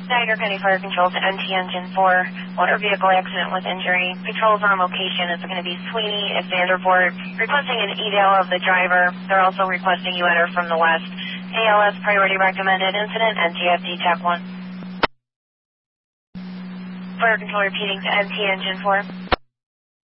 Niagara County Fire Control to NT Engine 4, motor vehicle accident with injury. Patrols on location is going to be Sweeney at Vandervoort, requesting an eval of the driver. They're also requesting you enter from the west. ALS priority recommended incident, NTFD Tech 1. Fire Control repeating to NT Engine 4.